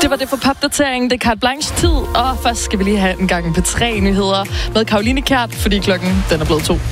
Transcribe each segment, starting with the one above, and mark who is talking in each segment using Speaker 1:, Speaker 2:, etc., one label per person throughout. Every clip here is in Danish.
Speaker 1: Det var det for popdateringen. Det er carte blanche tid, og først skal vi lige have en gang på 3 nyheder med Caroline Kjært, fordi klokken den er blevet 2.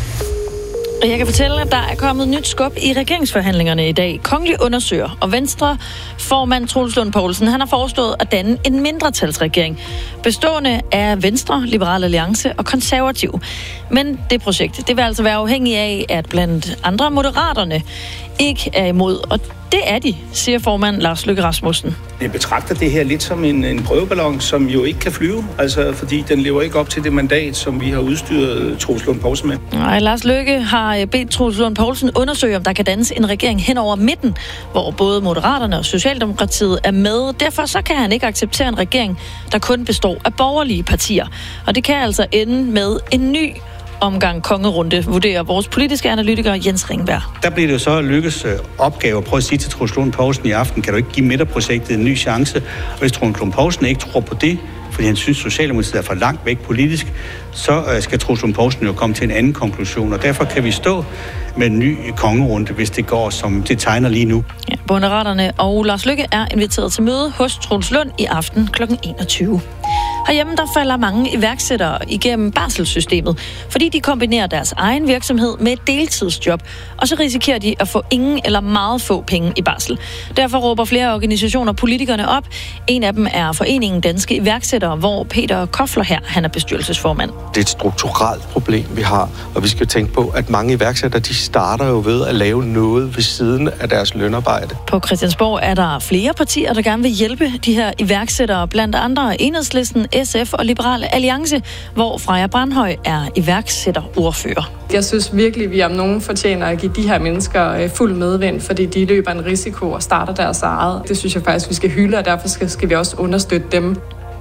Speaker 2: Jeg kan fortælle, at der er kommet nyt skub i regeringsforhandlingerne i dag. Kongelig undersøger, og Venstre formand Troels Lund Poulsen, han har foreslået at danne en mindretalsregering, bestående af Venstre, Liberal Alliance og Konservativ. Men det projekt, det vil altså være afhængig af, at blandt andre Moderaterne ikke er imod, og det er de, siger formand Lars Løkke Rasmussen.
Speaker 3: Jeg betragter det her lidt som en prøveballon, som jo ikke kan flyve, altså fordi den lever ikke op til det mandat, som vi har udstyret Troels Lund Poulsen med.
Speaker 2: Nej, Lars Løkke har bedt Troels Lund Poulsen undersøge, om der kan dannes en regering hen over midten, hvor både Moderaterne og Socialdemokratiet er med. Derfor så kan han ikke acceptere en regering, der kun består af borgerlige partier. Og det kan altså ende med en ny omgang kongerunde, vurderer vores politiske analytiker Jens Ringberg.
Speaker 4: Der bliver det jo så Lykkes opgave at prøve at sige til Troels Lund Poulsen i aften, kan du ikke give midterprojektet en ny chance? Og hvis Troels Lund Poulsen ikke tror på det, fordi han synes, Socialdemokratiet er for langt væk politisk, så skal Troels Lund Poulsen jo komme til en anden konklusion. Og derfor kan vi stå med en ny kongerunde, hvis det går, som det tegner lige nu.
Speaker 2: Ja, Moderaterne og Lars Løkke er inviteret til møde hos Troels Lund i aften kl. 21. Herhjemme der falder mange iværksættere igennem barselssystemet, fordi de kombinerer deres egen virksomhed med et deltidsjob, og så risikerer de at få ingen eller meget få penge i barsel. Derfor råber flere organisationer politikerne op. En af dem er Foreningen Danske Iværksættere, hvor Peter Kofler her, han er bestyrelsesformand.
Speaker 5: Det er et strukturelt problem, vi har, og vi skal tænke på, at mange iværksættere, de starter jo ved at lave noget ved siden af deres lønarbejde.
Speaker 2: På Christiansborg er der flere partier, der gerne vil hjælpe de her iværksættere, blandt andre Enhedslisten, SF og Liberal Alliance, hvor Freja Brandhøj er iværksætterordfører.
Speaker 6: Jeg synes virkelig, vi om nogen fortjener at give de her mennesker fuld medvind, fordi de løber en risiko og starter deres eget. Det synes jeg faktisk, vi skal hylde, og derfor skal vi også understøtte dem.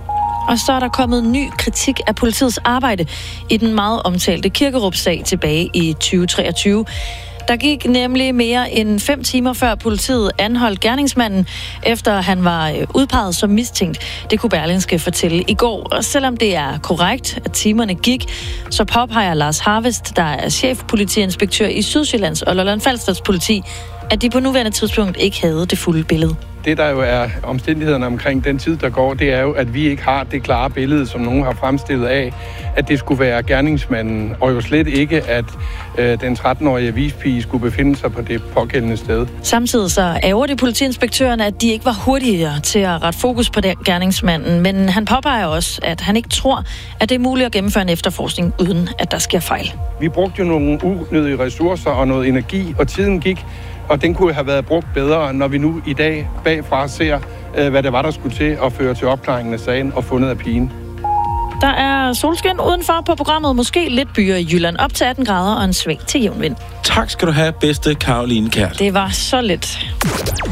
Speaker 2: Og så er der kommet ny kritik af politiets arbejde i den meget omtalte Kirkerup-sag tilbage i 2023. Der gik nemlig mere end 5 timer før politiet anholdt gerningsmanden, efter han var udpeget som mistænkt. Det kunne Berlingske fortælle i går. Og selvom det er korrekt, at timerne gik, så påpeger Lars Harvest, der er chefpolitiinspektør i Sydsjællands og Lolland-Falsters politi, at de på nuværende tidspunkt ikke havde det fulde billede.
Speaker 7: Det, der jo er omstændighederne omkring den tid, der går, det er jo, at vi ikke har det klare billede, som nogen har fremstillet af, at det skulle være gerningsmanden, og jo slet ikke, at den 13-årige avispige skulle befinde sig på det pågældende sted.
Speaker 2: Samtidig så ærger det politiinspektørerne, at de ikke var hurtigere til at rette fokus på gerningsmanden, men han påpeger også, at han ikke tror, at det er muligt at gennemføre en efterforskning, uden at der sker fejl.
Speaker 7: Vi brugte jo nogle unødige ressourcer og noget energi, og tiden gik, og den kunne have været brugt bedre, når vi nu i dag bagfra ser, hvad det var, der skulle til at føre til opklaringen af sagen og fundet af pigen.
Speaker 2: Der er solskin udenfor på programmet, måske lidt byer i Jylland, op til 18 grader og en svag til jævn vind.
Speaker 8: Tak skal du have, bedste Caroline Kjært.
Speaker 2: Det var så lidt.